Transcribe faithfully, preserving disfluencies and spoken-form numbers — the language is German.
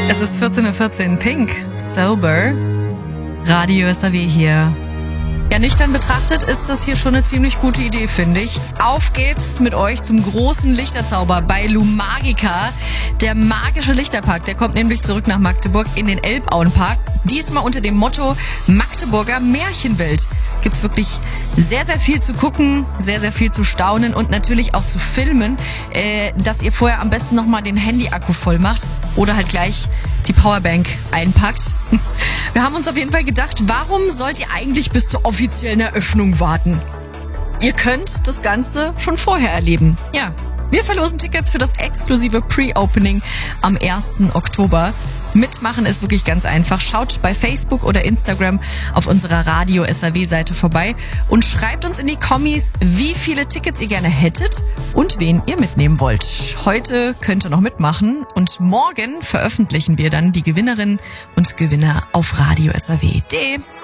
Es ist vierzehn Uhr vierzehn, Pink, Sober, Radio S A W hier. Ja, nüchtern betrachtet ist das hier schon eine ziemlich gute Idee, finde ich. Auf geht's mit euch zum großen Lichterzauber bei Lumagica. Der magische Lichterpark, der kommt nämlich zurück nach Magdeburg in den Elbauenpark. Diesmal unter dem Motto Magdeburger Märchenwelt. Gibt's wirklich sehr, sehr viel zu gucken, sehr, sehr viel zu staunen und natürlich auch zu filmen, äh, dass ihr vorher am besten nochmal den Handy-Akku voll macht oder halt gleich die Powerbank einpackt. Wir haben uns auf jeden Fall gedacht, warum sollt ihr eigentlich bis zur offiziellen Eröffnung warten? Ihr könnt das Ganze schon vorher erleben. Ja, wir verlosen Tickets für das exklusive Pre-Opening am ersten Oktober. Mitmachen ist wirklich ganz einfach. Schaut bei Facebook oder Instagram auf unserer Radio S A W-Seite vorbei und schreibt uns in die Kommis, wie viele Tickets ihr gerne hättet und wen ihr mitnehmen wollt. Heute könnt ihr noch mitmachen und morgen veröffentlichen wir dann die Gewinnerinnen und Gewinner auf Radio S A W punkt de.